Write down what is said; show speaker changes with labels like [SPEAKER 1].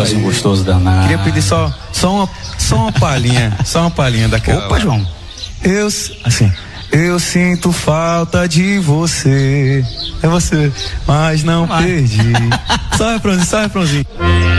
[SPEAKER 1] vozinho gostoso danado.
[SPEAKER 2] Queria pedir só uma palhinha daquela.
[SPEAKER 1] Opa, João.
[SPEAKER 2] Eu sinto falta de você. É você, mas não perdi. Só refrãozinho.